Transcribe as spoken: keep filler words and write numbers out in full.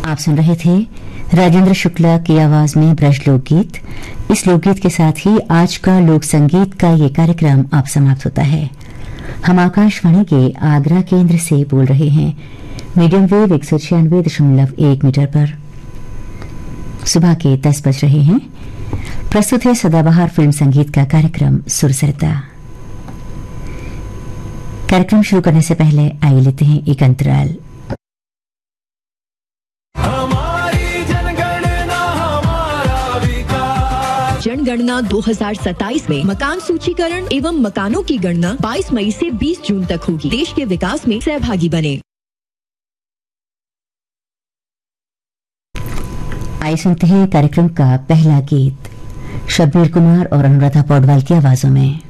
आप सुन रहे थे राजेंद्र शुक्ला की आवाज में ब्रज लोकगीत। इस लोकगीत के साथ ही आज का लोक संगीत का ये कार्यक्रम अब समाप्त होता है। हम आकाशवाणी के आगरा केंद्र से बोल रहे हैं मीडियम वेव एक सौ छियानवे दशमलव एक मीटर पर। सुबह के दस बज रहे हैं। प्रस्तुत है सदाबहार फिल्म संगीत का कार्यक्रम सुरसरता। कार्यक्रम शुरू करने से पहले आइए लेते हैं एक अंतराल। जनगणना दो हज़ार सत्ताईस में मकान सूचीकरण एवं मकानों की गणना बाईस मई से बीस जून तक होगी। देश के विकास में सहभागी बने। आइए सुनते हैं कार्यक्रम का पहला गीत शब्बीर कुमार और अनुराधा पौडवाल की आवाजों में।